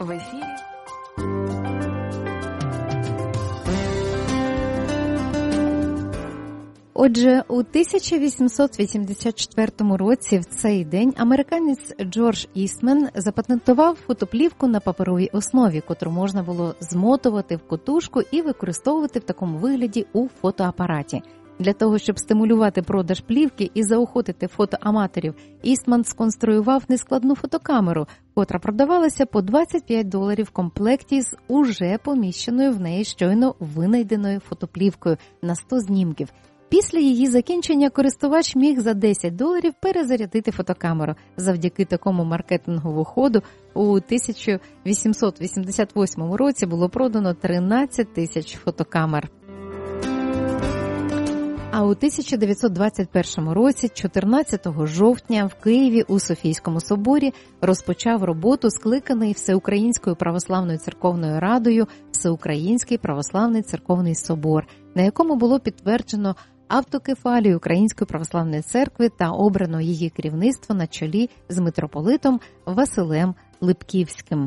В ефірі Отже, у 1884 році в цей день американець Джордж Істмен запатентував фотоплівку на паперовій основі, котру можна було змотувати в котушку і використовувати в такому вигляді у фотоапараті. Для того, щоб стимулювати продаж плівки і заохотити фотоаматорів, Істман сконструював нескладну фотокамеру, котра продавалася по $25 в комплекті з уже поміщеною в неї щойно винайденою фотоплівкою на 100 знімків. Після її закінчення користувач міг за $10 перезарядити фотокамеру. Завдяки такому маркетинговому ходу у 1888 році було продано 13 тисяч фотокамер. А у 1921 році, 14 жовтня, в Києві у Софійському соборі розпочав роботу скликаний Всеукраїнською православною церковною радою Всеукраїнський православний церковний собор, на якому було підтверджено автокефалію Української православної церкви та обрано її керівництво на чолі з митрополитом Василем Липківським.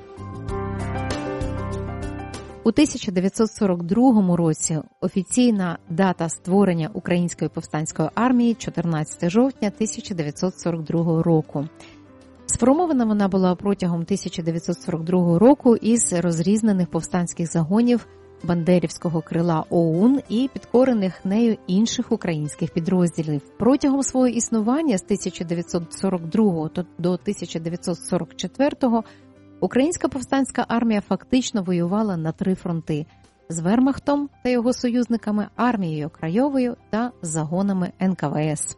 У 1942 році офіційна дата створення Української повстанської армії – 14 жовтня 1942 року. Сформована вона була протягом 1942 року із розрізнених повстанських загонів Бандерівського крила ОУН і підкорених нею інших українських підрозділів. Протягом свого існування з 1942 до 1944 Українська повстанська армія фактично воювала на 3 фронти – з Вермахтом та його союзниками, армією Краєвою та загонами НКВС.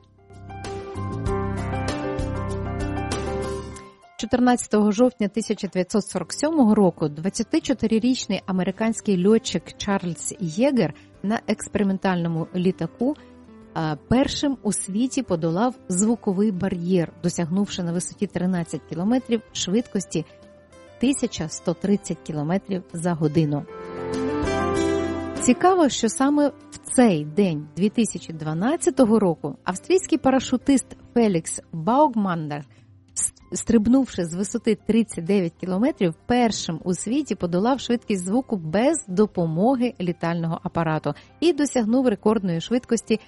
14 жовтня 1947 року 24-річний американський льотчик Чарльз Єгер на експериментальному літаку першим у світі подолав звуковий бар'єр, досягнувши на висоті 13 кілометрів швидкості 1130 кілометрів за годину. Цікаво, що саме в цей день 2012 року австрійський парашутист Фелікс Баугмандер, стрибнувши з висоти 39 кілометрів, першим у світі подолав швидкість звуку без допомоги літального апарату і досягнув рекордної швидкості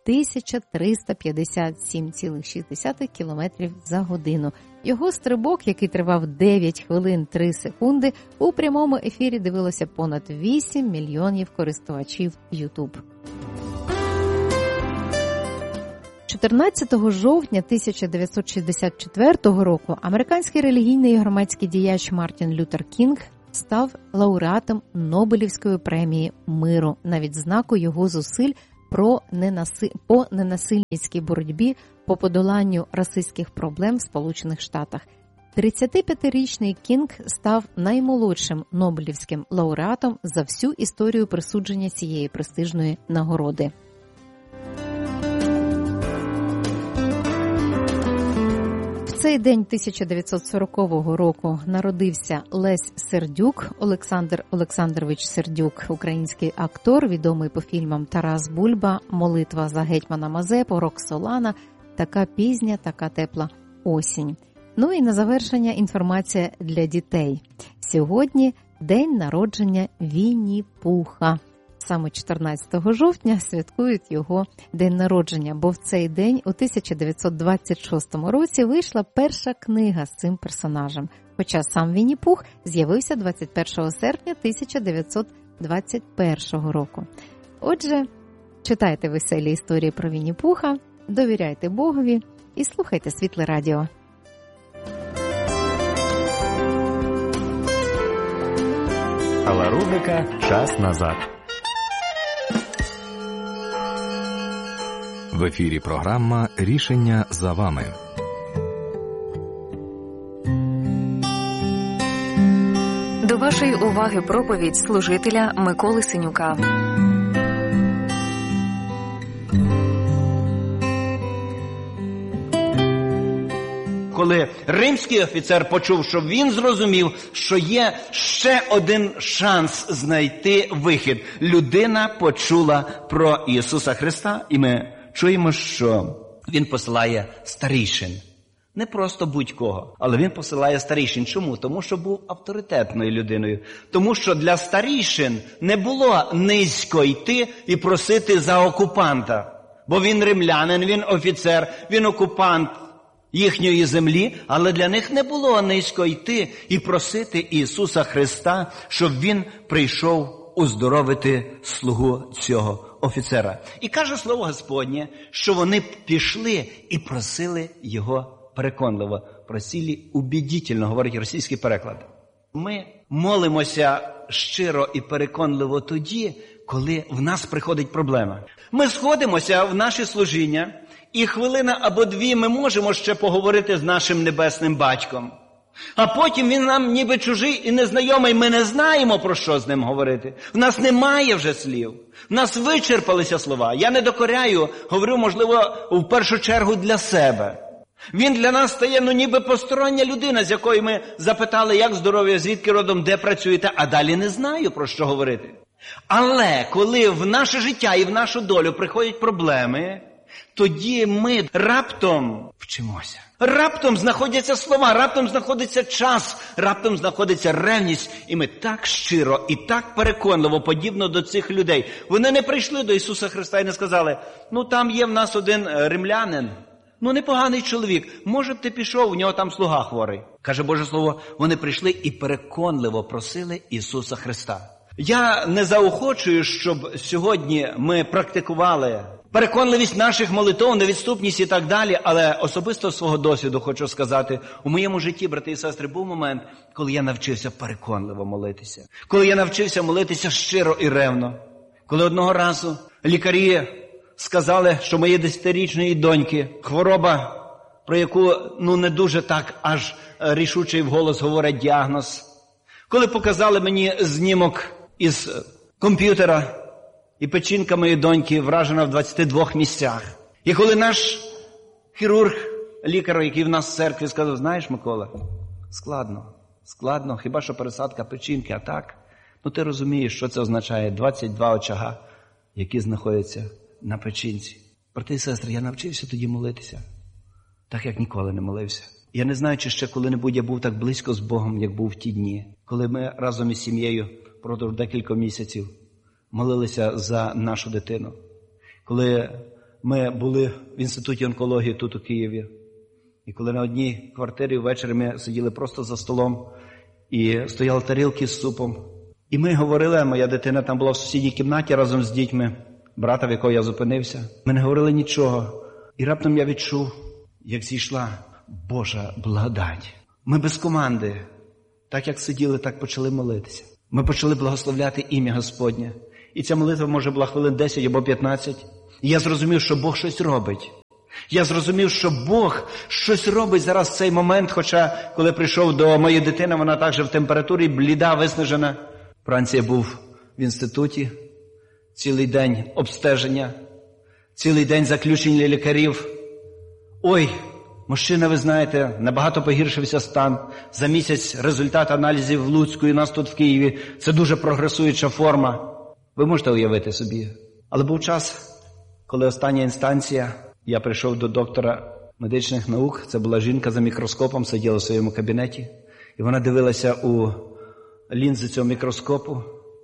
1357,6 кілометрів за годину. Його стрибок, який тривав 9 хвилин 3 секунди, у прямому ефірі дивилося понад 8 мільйонів користувачів YouTube. 14 жовтня 1964 року американський релігійний і громадський діяч Мартін Лютер Кінг став лауреатом Нобелівської премії миру на відзнаку його зусиль по ненасильницькій боротьбі по подоланню расистських проблем в Сполучених Штатах. 35-річний Кінг став наймолодшим Нобелівським лауреатом за всю історію присудження цієї престижної нагороди. В цей день 1940 року народився Лесь Сердюк, Олександр Олександрович Сердюк, український актор, відомий по фільмам «Тарас Бульба», «Молитва за гетьмана Мазепу», «Роксолана», «Така пізня, така тепла осінь». Ну і на завершення інформація для дітей. Сьогодні день народження Вінні-Пуха. Саме 14 жовтня святкують його день народження, бо в цей день у 1926 році вийшла перша книга з цим персонажем. Хоча сам Вінні-Пух з'явився 21 серпня 1921 року. Отже, читайте веселі історії про Вінні-Пуха, довіряйте Богові і слухайте Світле Радіо. Але рубрика «Час назад». В ефірі програма «Рішення за вами». До вашої уваги проповідь служителя Миколи Синюка. Коли римський офіцер почув, що він зрозумів, що є ще один шанс знайти вихід. Людина почула про Ісуса Христа, і ми чуємо, що він посилає старійшин Не просто будь-кого, але він посилає старішин. Чому? Тому що був авторитетною людиною. Тому що для старішин не було низько йти і просити за окупанта. Бо він римлянин, він офіцер, він окупант їхньої землі, але для них не було низько йти і просити Ісуса Христа, щоб Він прийшов уздоровити слугу цього офіцера. І каже Слово Господнє, що вони пішли і просили Його переконливо. Просили убедительно, говорить російський переклад. Ми молимося щиро і переконливо тоді, коли в нас приходить проблема. Ми сходимося в наше служіння, і хвилина або дві ми можемо ще поговорити з нашим небесним батьком. А потім він нам ніби чужий і незнайомий, ми не знаємо, про що з ним говорити. В нас немає вже слів. В нас вичерпалися слова. Я не докоряю, говорю, можливо, в першу чергу для себе. Він для нас стає, ніби постороння людина, з якої ми запитали, як здоров'я, звідки родом, де працюєте, а далі не знаю, про що говорити. Але коли в наше життя і в нашу долю приходять проблеми, тоді ми раптом вчимося. Раптом знаходяться слова, раптом знаходиться час, раптом знаходиться ревність. І ми так щиро і так переконливо, подібно до цих людей. Вони не прийшли до Ісуса Христа і не сказали, там є в нас один римлянин, непоганий чоловік, може б ти пішов, у нього там слуга хворий. Каже Боже Слово, вони прийшли і переконливо просили Ісуса Христа. Я не заохочую, щоб сьогодні ми практикували переконливість наших молитов, невідступність і так далі, але особисто з свого досвіду хочу сказати, у моєму житті, брати і сестри, був момент, коли я навчився переконливо молитися. Коли я навчився молитися щиро і ревно. Коли одного разу лікарі сказали, що моєї 10-річної доньки хвороба, про яку не дуже так аж рішучий вголос говорять діагноз. Коли показали мені знімок із комп'ютера, і печінка моєї доньки вражена в 22 місцях. І коли наш хірург, лікар, який в нас в церкві, сказав, знаєш, Микола, складно, хіба що пересадка печінки, а так, ти розумієш, що це означає 22 очага, які знаходяться на печінці. Брати і сестри, я навчився тоді молитися, так як ніколи не молився. Я не знаю, чи ще коли-небудь я був так близько з Богом, як був в ті дні, коли ми разом із сім'єю протягом декілька місяців молилися за нашу дитину. Коли ми були в інституті онкології тут у Києві, і коли на одній квартирі ввечері ми сиділи просто за столом, і стояли тарілки з супом. І ми говорили, моя дитина там була в сусідній кімнаті разом з дітьми, брата, в якого я зупинився. Ми не говорили нічого. І раптом я відчув, як зійшла Божа благодать. Ми без команди, так як сиділи, так почали молитися. Ми почали благословляти ім'я Господнє. І ця молитва, може, була хвилин 10 або 15. І я зрозумів, що Бог щось робить. Я зрозумів, що Бог щось робить зараз в цей момент, хоча, коли прийшов до моєї дитини, вона також в температурі, бліда, виснажена. Вранці я був в інституті, цілий день обстеження, цілий день заключення лікарів. Ой, мужчина, ви знаєте, набагато погіршився стан. За місяць результат аналізів в Луцьку і у нас тут в Києві. Це дуже прогресуюча форма. Ви можете уявити собі. Але був час, коли остання інстанція, я прийшов до доктора медичних наук, це була жінка за мікроскопом, сиділа в своєму кабінеті, і вона дивилася у лінзи цього мікроскопу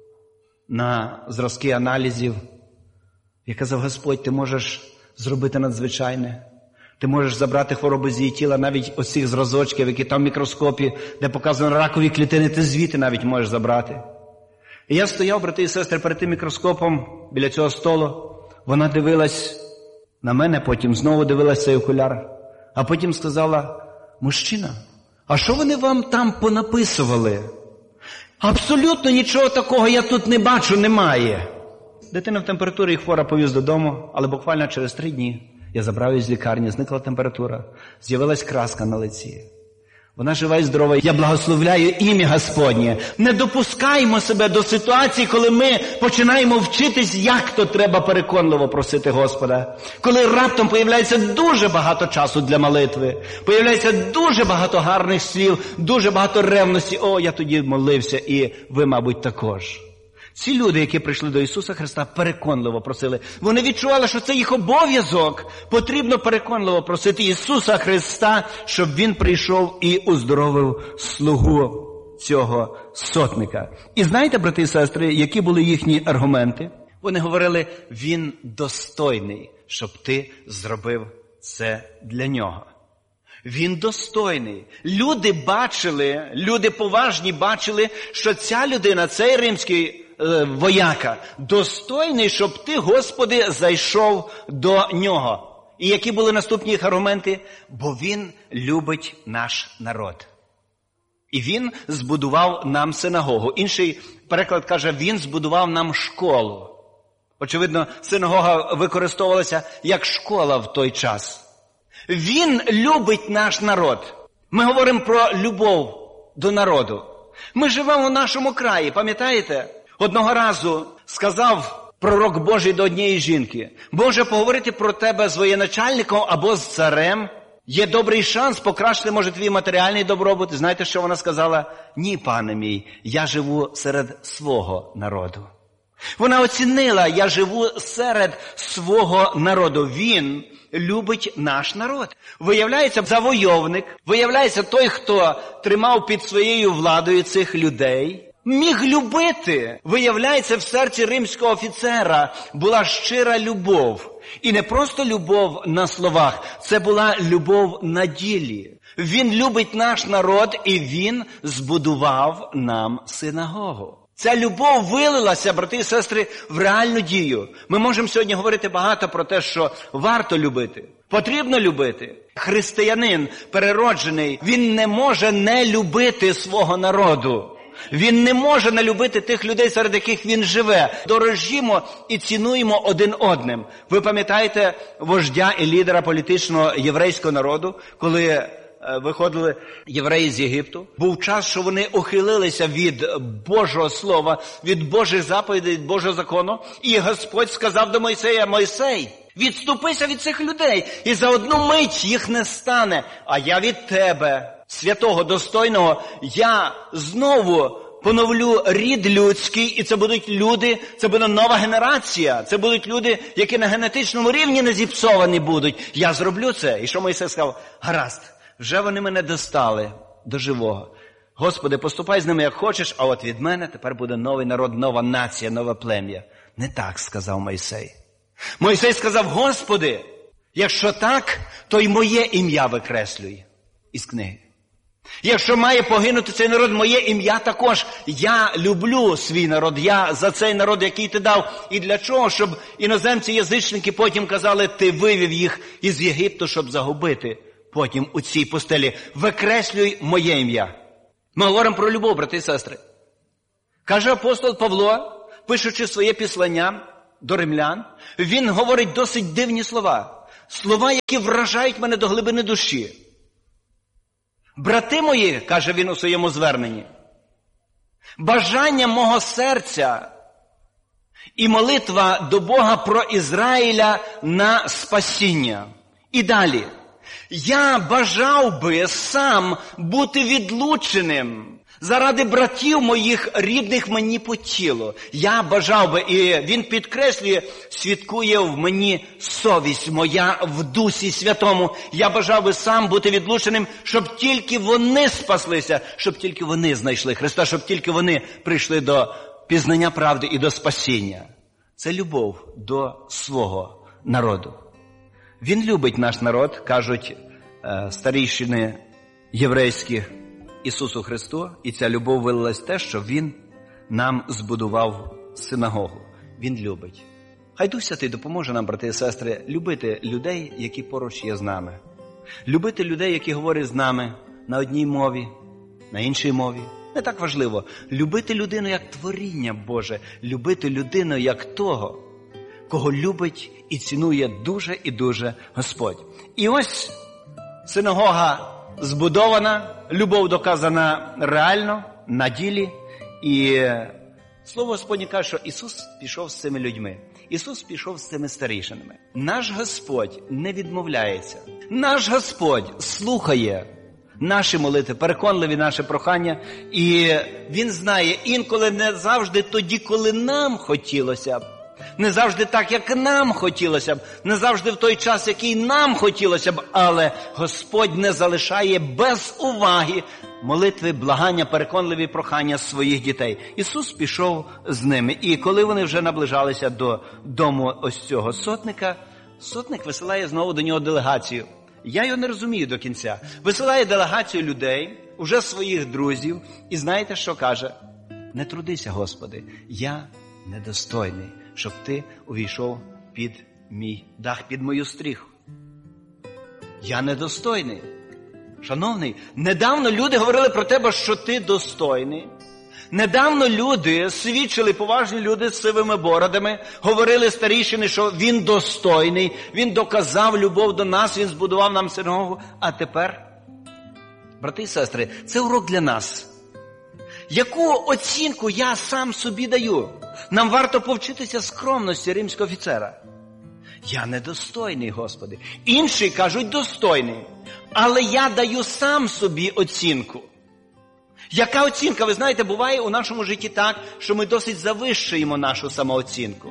на зразки аналізів. Я казав, Господь, ти можеш зробити надзвичайне. Ти можеш забрати хвороби з її тіла, навіть ось цих зразочків, які там в мікроскопі, де показано ракові клітини, ти звідти навіть можеш забрати. І я стояв, брати і сестри, перед тим мікроскопом, біля цього столу. Вона дивилась на мене, потім знову дивилась цей окуляр. А потім сказала, мужчина, а що вони вам там понаписували? Абсолютно нічого такого я тут не бачу, немає. Дитина в температурі і хвора повіз додому, але буквально через 3 дні я забрав її з лікарні, зникла температура, з'явилась краска на лиці. Вона жива і здорова. Я благословляю ім'я Господнє. Не допускаємо себе до ситуації, коли ми починаємо вчитись, як то треба переконливо просити Господа. Коли раптом появляється дуже багато часу для молитви, появляється дуже багато гарних слів, дуже багато ревності. О, я тоді молився, і ви, мабуть, також. Ці люди, які прийшли до Ісуса Христа, переконливо просили. Вони відчували, що це їх обов'язок. Потрібно переконливо просити Ісуса Христа, щоб Він прийшов і уздоровив слугу цього сотника. І знаєте, брати і сестри, які були їхні аргументи? Вони говорили, він достойний, щоб ти зробив це для нього. Він достойний. Люди бачили, люди поважні бачили, що ця людина, цей римський вояка, достойний, щоб ти, Господи, зайшов до нього. І які були наступні їх аргументи? Бо він любить наш народ. І він збудував нам синагогу. Інший переклад каже, він збудував нам школу. Очевидно, синагога використовувалася як школа в той час. Він любить наш народ. Ми говоримо про любов до народу. Ми живемо в нашому краї, пам'ятаєте? Одного разу сказав пророк Божий до однієї жінки, Боже, поговорити про тебе з воєначальником або з царем. Є добрий шанс покращити, може, твій матеріальний добробут. Знаєте, що вона сказала? Ні, пане мій, я живу серед свого народу. Вона оцінила, я живу серед свого народу. Він любить наш народ. Виявляється, завойовник, виявляється, той, хто тримав під своєю владою цих людей, міг любити. Виявляється, в серці римського офіцера була щира любов. І не просто любов на словах, це була любов на ділі. Він любить наш народ, і він збудував нам синагогу. Ця любов вилилася, брати і сестри, в реальну дію. Ми можемо сьогодні говорити багато про те, що варто любити, потрібно любити. Християнин перероджений, він не може не любити свого народу. Він не може не любити тих людей, серед яких він живе. Дорожімо і цінуємо один одним. Ви пам'ятаєте вождя і лідера політичного єврейського народу, коли виходили євреї з Єгипту? Був час, що вони ухилилися від Божого Слова, від Божих заповідей, від Божого закону. І Господь сказав до Мойсея, Мойсей, відступися від цих людей, і за одну мить їх не стане. А я від тебе, святого, достойного, я знову поновлю рід людський, і це будуть люди, це буде нова генерація, це будуть люди, які на генетичному рівні не зіпсовані будуть. Я зроблю це. І що Мойсей сказав? Гаразд, вже вони мене достали до живого. Господи, поступай з ними, як хочеш, а от від мене тепер буде новий народ, нова нація, нове плем'я. Не так, сказав Мойсей. Мойсей сказав, Господи, якщо так, то й моє ім'я викреслюй із книги. Якщо має погинути цей народ, моє ім'я також. Я люблю свій народ, я за цей народ, який ти дав. І для чого? Щоб іноземці-язичники потім казали, ти вивів їх із Єгипту, щоб загубити потім у цій пустелі. Викреслюй моє ім'я. Ми говоримо про любов, брати і сестри. Каже апостол Павло, пишучи своє післання до римлян, він говорить досить дивні слова. Слова, які вражають мене до глибини душі. Брати мої, каже він у своєму зверненні, бажання мого серця і молитва до Бога про Ізраїля на спасіння. І далі. Я бажав би сам бути відлученим заради братів моїх рідних мені по тілу. Я бажав би, і він підкреслює, свідкує в мені совість моя в Дусі Святому. Я бажав би сам бути відлученим, щоб тільки вони спаслися, щоб тільки вони знайшли Христа, щоб тільки вони прийшли до пізнання правди і до спасіння. Це любов до свого народу. Він любить наш народ, кажуть старійшини єврейські Ісусу Христу, і ця любов вилилась в те, що Він нам збудував синагогу. Він любить. Хай Дух Святий допоможе нам, брати і сестри, любити людей, які поруч є з нами. Любити людей, які говорять з нами на одній мові, на іншій мові. Не так важливо. Любити людину як творіння Боже. Любити людину як того, кого любить і цінує дуже і дуже Господь. І ось синагога збудована, любов доказана реально, на ділі. І Слово Господнє каже, що Ісус пішов з цими людьми. Ісус пішов з цими старішинами. Наш Господь не відмовляється. Наш Господь слухає наші молитви, переконливі наші прохання. І Він знає, інколи не завжди тоді, коли нам хотілося б. Не завжди так, як нам хотілося б. Не завжди в той час, який нам хотілося б. Але Господь не залишає без уваги молитви, благання, переконливі прохання своїх дітей. Ісус пішов з ними. І коли вони вже наближалися до дому ось цього сотника, сотник висилає знову до нього делегацію. Я його не розумію до кінця. Висилає делегацію людей, уже своїх друзів, і знаєте, що каже? Не трудися, Господи, я недостойний, щоб ти увійшов під мій дах, під мою стріху. Я недостойний. Шановний, недавно люди говорили про тебе, що ти достойний. Недавно люди, свідчили, поважні люди з сивими бородами, говорили старішини, що він достойний, він доказав любов до нас, він збудував нам синагогу. А тепер, брати і сестри, це урок для нас. Яку оцінку я сам собі даю? Нам варто повчитися скромності римського офіцера. Я недостойний, Господи. Інші кажуть, достойний. Але я даю сам собі оцінку. Яка оцінка? Ви знаєте, буває у нашому житті так, що ми досить завищуємо нашу самооцінку.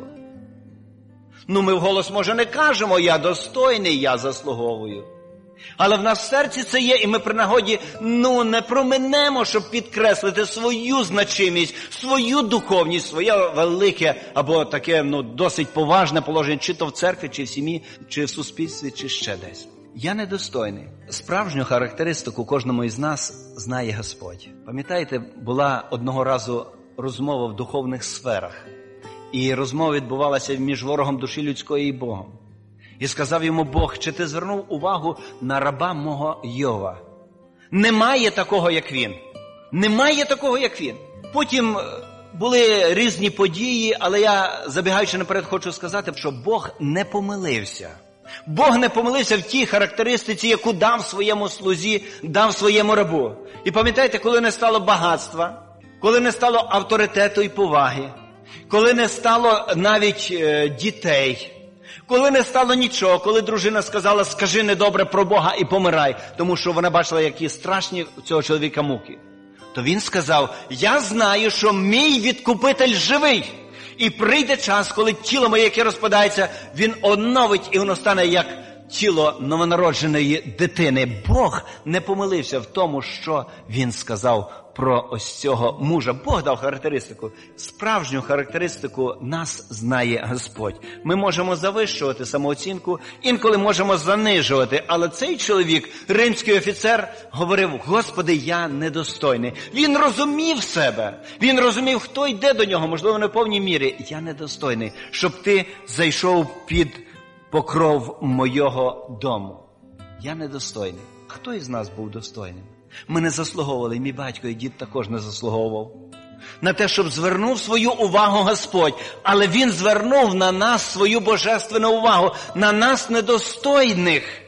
Ми вголос, може, не кажемо, я достойний, я заслуговую. Але в нас в серці це є, і ми при нагоді, не проминемо, щоб підкреслити свою значимість, свою духовність, своє велике, або таке, досить поважне положення, чи то в церкві, чи в сім'ї, чи в суспільстві, чи ще десь. Я недостойний. Справжню характеристику кожному із нас знає Господь. Пам'ятаєте, була одного разу розмова в духовних сферах. І розмова відбувалася між ворогом душі людської і Богом. І сказав йому Бог, чи ти звернув увагу на раба мого Йова? Немає такого, як він. Немає такого, як він. Потім були різні події, але я, забігаючи наперед, хочу сказати, що Бог не помилився. Бог не помилився в тій характеристиці, яку дав своєму слузі, дав своєму рабу. І пам'ятаєте, коли не стало багатства, коли не стало авторитету і поваги, коли не стало навіть дітей, коли не стало нічого, коли дружина сказала, скажи недобре про Бога і помирай, тому що вона бачила, які страшні у цього чоловіка муки, то він сказав, я знаю, що мій відкупитель живий. І прийде час, коли тіло моє, яке розпадається, він оновить, і воно стане як тіло новонародженої дитини. Бог не помилився в тому, що він сказав про ось цього мужа. Бог дав характеристику. Справжню характеристику нас знає Господь. Ми можемо завищувати самооцінку, інколи можемо занижувати. Але цей чоловік, римський офіцер, говорив, Господи, я недостойний. Він розумів себе. Він розумів, хто йде до нього, можливо, не в повній мірі. Я недостойний, щоб ти зайшов під покров мого дому. Я недостойний. Хто із нас був достойним? Ми не заслуговували, мій батько і дід також не заслуговував на те, щоб звернув свою увагу Господь. Але Він звернув на нас свою божественну увагу, на нас недостойних.